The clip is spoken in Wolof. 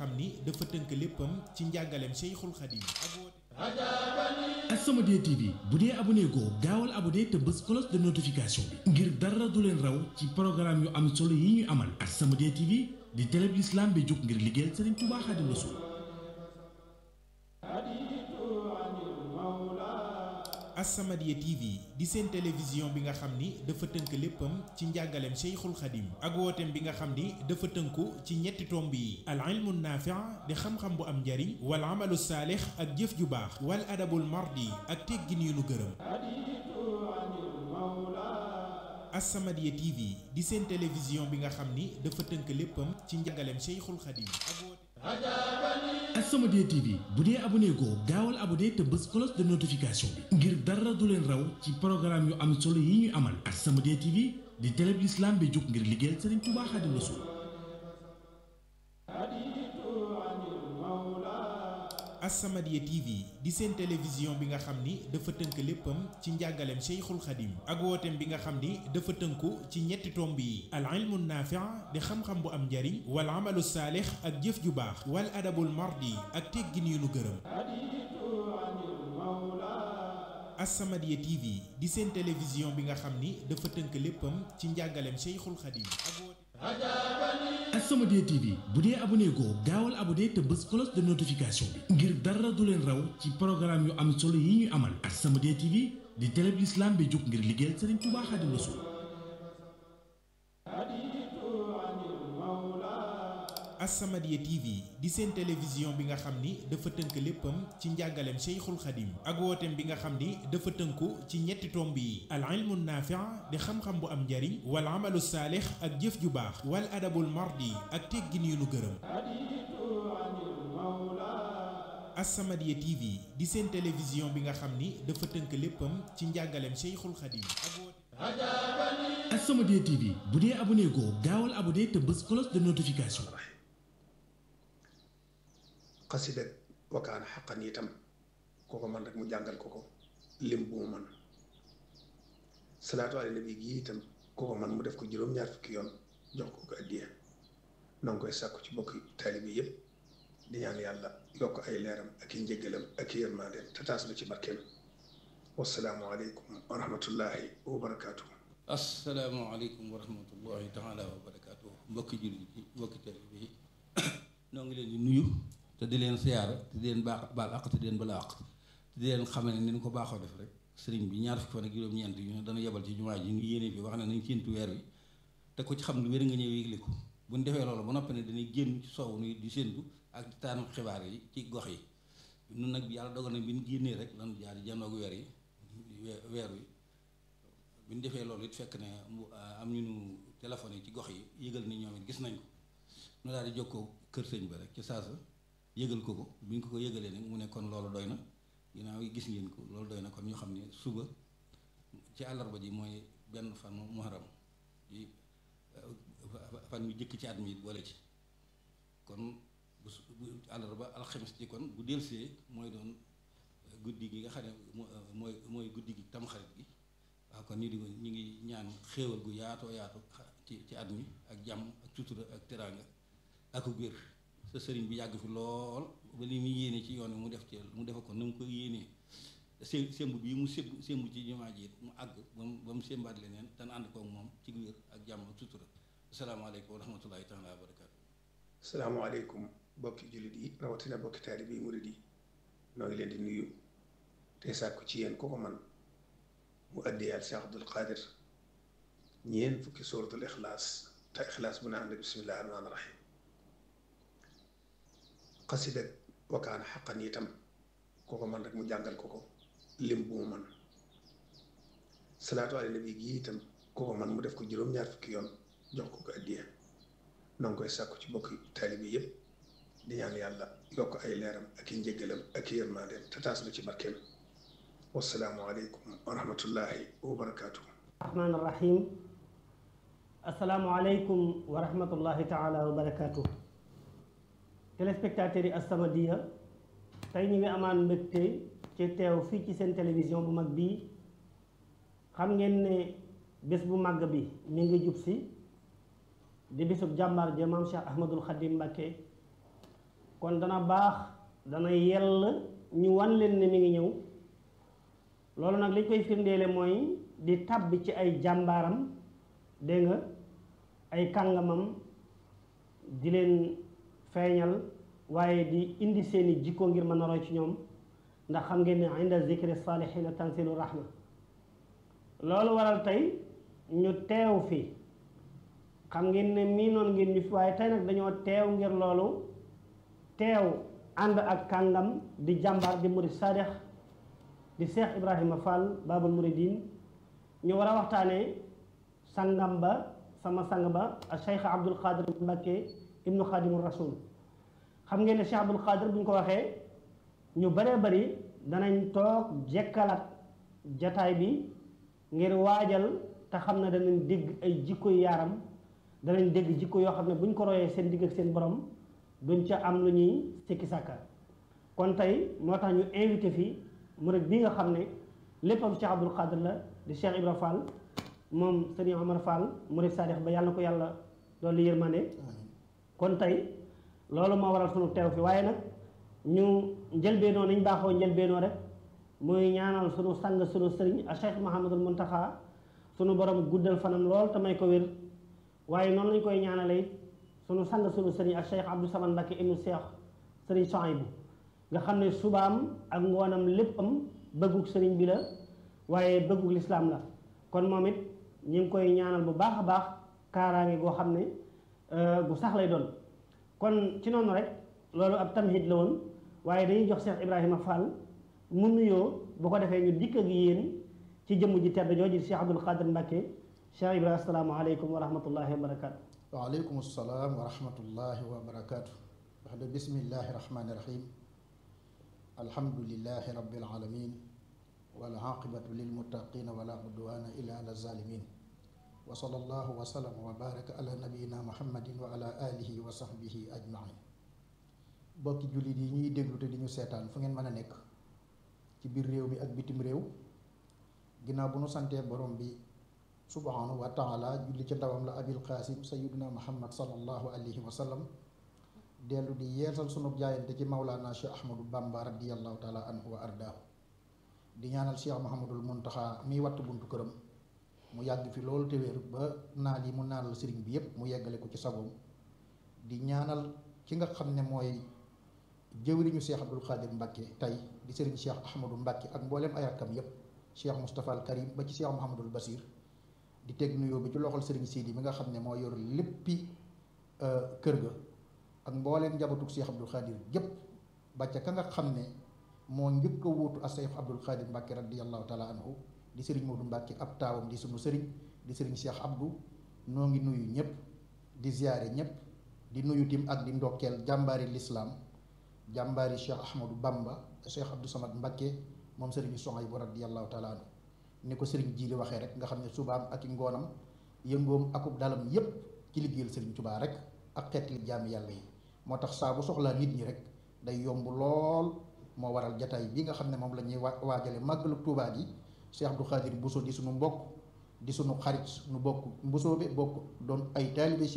xam ni dafa tënk léppam ci njàngaleem Cheikhul Khadim. As-Samadiyya TV bu dee abonné goo gaawal abonné te bës cloche de notification bi ngir dara du leen raw ci programme yu am solo yi ñuy amal. As-Samadiyya TV di télé bi l'islam bi jóg ngir liggéeyal Serigne Touba Xaadimu Rasuul. As-Samadiyya TV di seen télévision bi nga xam ni dafa tënk léppam ci njàngaleem Cheikhul Khadim ak wooteem bi nga xam ni dafa tënku ci ñetti tomb yi al ilmu naafi' di xam-xam bu am njariñ wal amalu saalix ak jëf ju baax wal adabul mardi ak teggin yu nu gërëm. As-Samadiyya TV di seen télévision bi nga xam ni dafa tënk léppam ci njàngaleem Cheikhul Khadim ak wooteem. As-Samadiyya TV bu dee abonné goo gaawal abonné te bës cloche de notification bi ngir dara du leen raw ci programme yu am solo yi ñuy amal. As-Samadiyya TV di télé bi l'islam bi jóg ngir liggéeyal Serigne Touba Xaadimu Rasuul. As-Samadiyya TV di seen télévision bi nga xam ni dafa tënk léppam ci njàngaleem Cheikhul Khadim ak wooteem bi nga xam ni dafa tënku ci ñetti tomb yi al ilmu naafi' di xam-xam bu am njariñ wal amalu saalix ak jëf ju baax wal adabul mardi ak teggin yu nu gërëm. As-Samadiyya TV di seen télévision bi nga xam ni dafa tënk léppam ci njàngaleem Cheikhul Khadim ak wooteem. As-Samadiyya TV bu dee abonné goo gaawal abonné te bës cloche de notification bi ngir dara du leen raw ci programme yu am solo yi ñuy amal. As-Samadiyya TV di télé bi l'islam bi jóg ngir liggéeyal Serigne Touba Xaadimu Rasuul. As-Samadiyya TV di seen télévision bi nga xam ni dafa tënk léppam ci njàngaleem Cheikhul Khadim ak wooteem bi nga xam ni dafa tënku ci ñetti tomb yi al ilmu naafi' di xam-xam bu am njariñ wal amalu saalix ak jëf ju baax wal adabul mardi ak teggin yu nu gërëm. As-Samadiyya TV di seen télévision bi nga xam ni dafa tënk léppam ci njàngaleem Cheikhul Khadim ak wooteem. As-Samadiyya TV bu dee abonné goo gaawal abonné te bës cloche de notification. xasida wakaana xaqan itam kooko man rek mu jàngal ko ko lim bu mu man salaatu ala nabi gi itam kooko man mu def ko juróom-ñaar fukki yoon jox ko ko addiya noo ngi koy sàkku ci bokki taalibe yépp di ñaan yàlla yokk ay leeram ak i njëggalam ak i yërmandeem te taas na ci barkeem. wassalaamu aleykum wa rahmatullahi wa barakaatu. assalaamu aleykum wa rahmatullahi taala wa barakaatu. mbokki jullit yi mbokki taalibe yi noo ngi leen di nuyu te di leen siyaara te di leen baal àq te di leen bala àq te di leen xamal ne ni ñu ko baaxoo def rek sëriñ bi ñaar fukki fan ak juróom-ñeent yu ne dana yebal ci jumaa ji ñu yéene fi wax ne nañ séentu weer wi te ko ci xam lu wér nga ñëw yëgle ko bu ñu defee loolu ba noppi ne dañuy génn ci soow nu di séentu ak di taanu xibaar yi ci gox yi nun nag bi yàlla dogal na bi ñu génnee rek lan jaar janoog weer yi weer wi bi ñu defee loolu it fekk ne am ñu nu téléphone yi ci gox yi yëgal ni ñoom it gis nañ ko nu daal di jokkoo kër sëñ ba rek ci saasa yëgal ko bi ñu ko yëgalee nag mu ne kon loolu doy na ginnaaw yi gis ngeen ko loolu doy na kon ñu xam ne suba ci àllarba ji mooy benn fan muharram yi fan yu jëkk ci at mi boole ci kon bu àllarba alxames ci kon bu delsee mooy doon guddi gi nga xam ne mooy guddi gi tamxarit gi waaw kon ñu ngi ñaan xéewal gu yaatoo yaatu ci at mi ak jàmm ak sutura ak teraanga ak wér sa sëriñ bi yàgg fi lool ba li muy yéene ci yoon wi mu def ko na mu ko yéenee sémb bii mu sémb ci jumaa ji mu àgg ba mu sémbaat leneen te ànd koog moom ci wér ak jàmm ak sutura asalaamaaleykum wa rahmatullahi taala wa barakaatu. asalaamaaleykum bokki jullit yi rawatina bokki taalibe yi murid yi noo ngi leen di nuyu te sàkku ci yéen ko man mu addiyal Cheikh Abdul Qadir ñeen fukki suratul ixlaas te ixlaas bu na ànd bismillahi rahmaani rahim. xasida wakaana xaqan itam kooko man rek mu jàngal ko ko lim bu mu man salaatu ala nabi gi itam kooko man mu def ko juróom-ñaar fukki yoon jox ko ko addiya noo ngi koy sàkku ci bokki taalibe yépp di ñaan yàlla yokk ay leeram ak i njëggalam ak i yërmandeem te taas na ci barkeem. wassalaamu aleykum wa rahmatullahi wa barakaatu. rahmaan rahim. assalaamu aleykum wa rahmatullahi taala wa barakaatu. téléspectateurs yi As-Samadiyya tey ñu ngi amaan mbégte ci teew fii ci seen télévision bu mag bii xam ngeen ne bés bu màgg bi mi ngi jub si di bésub jàmbaar ja maam Cheikh Ahmadul Khadim Mbacké kon dana baax dana yell ñu wan leen ne mi ngi ñëw. loolu nag liñ koy firndeele mooy di tàbbi ci ay jàmbaaram dégg nga ay kàngamam di leen feeñal waaye di indi seeni jikko ngir mën a roy ci ñoom ndax xam ngeen ne inda zikri salihina tanzilu rahma. loolu waral tey ñu teew fi xam ngeen ne mii noon ngeen ñu fi waaye tey nag dañoo teew ngir loolu teew ànd ak kàngam di jàmbaar di murid saadix di Cheikh Ibrahima Fall Babul Mouridine ñu war a waxtaanee sangam ba sama sang ba ak Cheikh Abdoul Khadir Mbacké ibnu Khadimul Rasul. xam ngeen ne Cheikh Abdoul Khadir bu ñu ko waxee ñu bëree bëri danañ toog jekkalaat jataay bi ngir waajal te xam ne danañ dégg ay jikko yu yaaram danañ dégg jikko yoo xam ne buñ ko royee seen digg ak seen borom duñ ca am lu ñuy sikki sàkka. kon tey moo tax ñu invité fii murid bi nga xam ne léppam Cheikh Abdoul Khadir la di Cheikh Ibra Fall moom Serigne Omar Fall murid sadix ba yàlla na ko yàlla dolli yërmande. kon tey loolu moo waral sunu teew fi waaye nag ñu njëlbeenoo niñ baaxoo njëlbeenoo rek muy ñaanal sunu sang sunu sëriñ a Cheikh Mouhamadul Muntaxa sunu borom guddal fanam lool te may ko wér. waaye noonu lañ koy ñaanale sunu sang sunu sëriñ ak Cheikh Abdou Samad Mbacké ibnu Cheikh Sëriñ Souhaïbou nga xam ne subaam ak ngoonam léppam bëggug sëriñ bi la waaye bëggug lislaam la. kon moom it ñu ngi koy ñaanal bu baax a baax kaaraange goo xam ne gu sax lay doon. kon ci noonu rek loolu ab tamhid la woon waaye dañuy jox Cheikh Ibrahima Fall mu nuyoo bu ko defee ñu dikk ak yéen ci jëmm ji tedd jooju Cheikh Abdoul Khadir Mbacké. Cheikh Ibrahima asalaamaaleykum wa rahmatullahi wa barakaatu. waaleykum salaam wa rahmatullahi wa barakaatu. wax de bismillahi rahmaani rahim. alhamdulillahi rabbil alamin. wal aqibatu lil muttaqina wala udwana illa ala zalimin. wa sallallahu wa sallam wa baraka ala nabiyina muhammadin wa ala alihi wa sahbihi ajmain. bokki jullit yi ñuy déglu te di ñu seetaan fu ngeen mën a nekk ci biir réew mi ak bitim réew ginnaaw bu nu santee borom bi subhanahu wa taala julli ca ndawam la abil qasim sayyiduna muhammad sallallahu alayhi wa sallam dellu di yeesal sunu jaayante ci mawlaana cheikh ahmadou bamba radiyallahu taala anhu wa ardaahu di ñaanal cheikh mahamadul muntaxa miy watt buntu këram mu yàgg fi loolu te wér ba naal yi mu naanal sëriñ bi yépp mu yeggale ko ci sagoom di ñaanal ki nga xam ne mooy jëwriñu cheikh abdul xaadir Mbacké tey di sëriñ cheikh ahmadou Mbacké ak mbooleem ay rakkam yépp cheikh moustapha al karim ba ci cheikh mahamadul basir di teg nuyoo bi ci loxol sëriñ Sidi mi nga xam ne moo yor léppi kër ga ak mbooleem njabootug Cheikh Abdoul Khadir gépp ba ca ka nga xam ne moo njëkk a wuutu ak Cheikh Abdoul Khadir Mbacké radiyallahu taala anhu di sëriñ Modou Mbacké ab taawam di sunu sëriñ di sëriñ Cheikh Abdou noo ngi nuyu ñëpp di ziyaare ñëpp di nuyu tim ak di ndokkeel jàmbaari lislaam jàmbaari Cheikh Ahmadou Bamba Cheikh Abdou Samad Mbacké moom sëriñ Souhaïbou radiyallahu taala anhu ni ko sëriñ Jili waxee rek nga xam ne subaam ak i ngoonam yëngoom akub dalam yépp ci liggéeyal sëriñ Tubaa rek ak xeetli jaami yàlla yi moo tax saa bu soxlaa nit ñi rek day yomb lool moo waral jataay bi nga xam ne moom la ñuy waajale màggalu Tuubaa gi Cheikh Abdou Khadir Bousso di sunu mbokk di sunu xarit nu bokk mbusoobe bokk doon ay taalibe